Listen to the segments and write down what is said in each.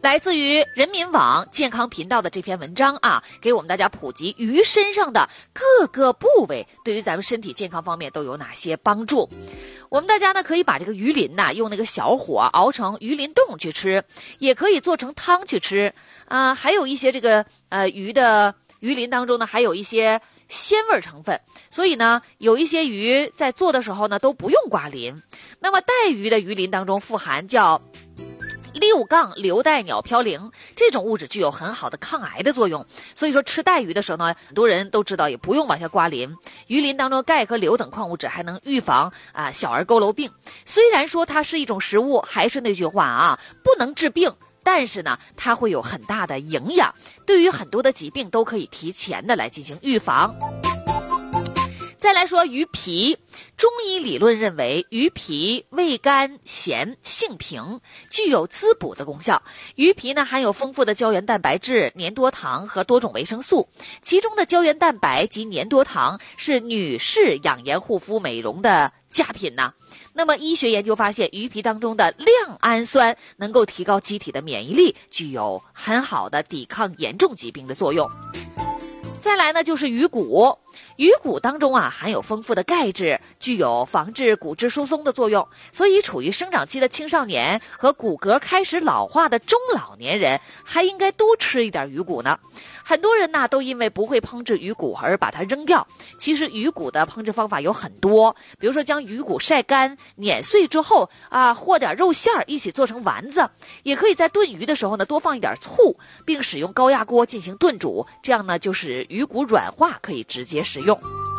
来自于人民网健康频道的这篇文章啊，给我们大家普及鱼身上的各个部位对于咱们身体健康方面都有哪些帮助。我们大家呢可以把这个鱼鳞用那个小火熬成鱼鳞冻去吃，也可以做成汤去吃啊。还有一些这个鱼鳞当中呢还有一些鲜味成分，所以呢有一些鱼在做的时候呢都不用刮鳞。那么带鱼的鱼鳞当中富含叫6-硫代鸟嘌呤，这种物质具有很好的抗癌的作用，所以说吃带鱼的时候呢，很多人都知道也不用往下刮鳞。鱼鳞当中钙和硫等矿物质还能预防小儿佝偻病。虽然说它是一种食物，还是那句话啊，不能治病，但是呢它会有很大的营养，对于很多的疾病都可以提前的来进行预防。再来说鱼皮，中医理论认为鱼皮味甘咸性平，具有滋补的功效。鱼皮呢含有丰富的胶原蛋白质、粘多糖和多种维生素，其中的胶原蛋白及粘多糖是女士养颜护肤美容的佳品呐。那么医学研究发现，鱼皮当中的亮氨酸能够提高机体的免疫力，具有很好的抵抗严重疾病的作用。再来呢就是鱼骨，鱼骨当中含有丰富的钙质，具有防治骨质疏松的作用，所以处于生长期的青少年和骨骼开始老化的中老年人还应该多吃一点鱼骨呢。很多人都因为不会烹制鱼骨而把它扔掉，其实鱼骨的烹制方法有很多，比如说将鱼骨晒干碾碎之后和点肉馅儿一起做成丸子，也可以在炖鱼的时候呢多放一点醋，并使用高压锅进行炖煮，这样呢就使鱼骨软化，可以直接食用。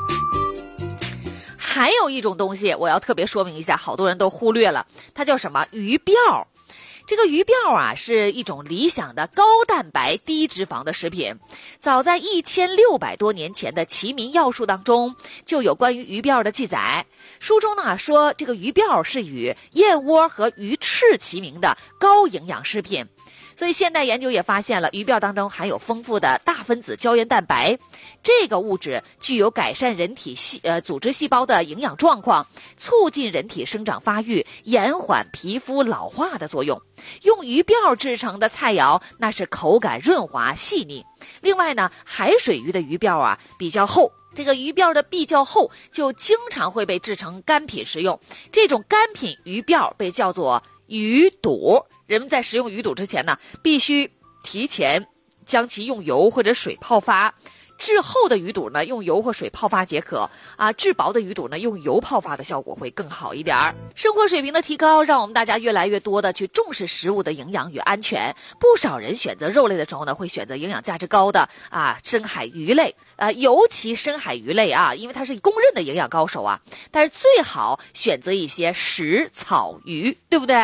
还有一种东西我要特别说明一下，好多人都忽略了，它叫什么？鱼鳔。这个鱼鳔是一种理想的高蛋白低脂肪的食品。早在1600多年前的《齐民要术》当中就有关于鱼鳔的记载。书中呢说，这个鱼鳔是与燕窝和鱼翅齐名的高营养食品。所以现代研究也发现了，鱼鳔当中含有丰富的大分子胶原蛋白，这个物质具有改善人体组织细胞的营养状况，促进人体生长发育，延缓皮肤老化的作用。用鱼鳔制成的菜肴，那是口感润滑细腻。另外呢，海水鱼的鱼鳔比较厚，这个鱼鳔的壁较厚，就经常会被制成干品食用。这种干品鱼鳔被叫做鱼肚。人们在食用鱼肚之前呢，必须提前将其用油或者水泡发。制厚的鱼肚呢，用油或水泡发即可制薄的鱼肚呢，用油泡发的效果会更好一点。生活水平的提高，让我们大家越来越多的去重视食物的营养与安全。不少人选择肉类的时候呢，会选择营养价值高的深海鱼类尤其深海鱼类因为它是公认的营养高手但是最好选择一些食草鱼，对不对？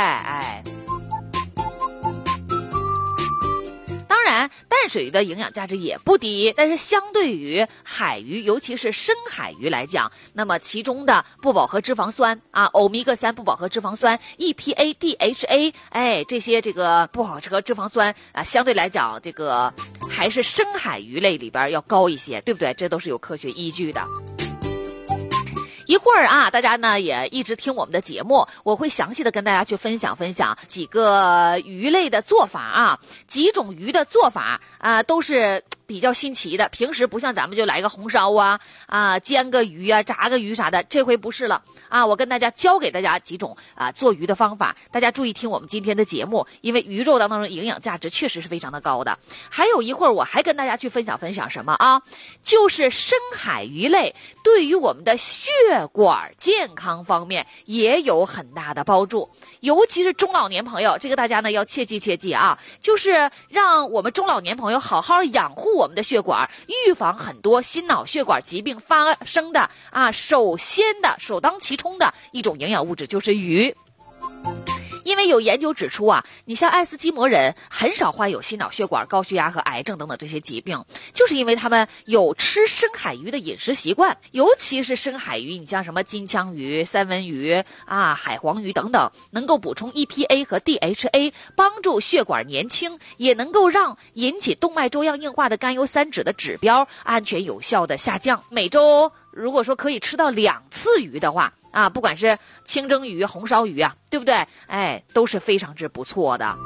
当然淡水鱼的营养价值也不低，但是相对于海鱼，尤其是深海鱼来讲，那么其中的不饱和脂肪酸欧米伽3不饱和脂肪酸 EPA DHA 这些这个不饱和脂肪酸相对来讲这个还是深海鱼类里边要高一些，对不对？这都是有科学依据的。一会儿大家呢也一直听我们的节目，我会详细的跟大家去分享几个鱼类的做法几种鱼的做法都是比较新奇的。平时不像咱们就来个红烧煎个鱼炸个鱼啥的，这回不是了我跟大家教给大家几种做鱼的方法，大家注意听我们今天的节目，因为鱼肉当中的营养价值确实是非常的高的。还有一会儿我还跟大家去分享什么就是深海鱼类对于我们的血管健康方面也有很大的帮助，尤其是中老年朋友，这个大家呢要切记就是让我们中老年朋友好好养护我们的血管，预防很多心脑血管疾病发生的首当其冲的一种营养物质就是鱼。因为有研究指出你像爱斯基摩人很少患有心脑血管、高血压和癌症等等这些疾病，就是因为他们有吃深海鱼的饮食习惯，尤其是深海鱼，你像什么金枪鱼、三文鱼海黄鱼等等，能够补充 EPA 和 DHA， 帮助血管年轻，也能够让引起动脉粥样硬化的甘油三酯的指标安全有效的下降。每周如果说可以吃到2次鱼的话不管是清蒸鱼、红烧鱼对不对？都是非常之不错的。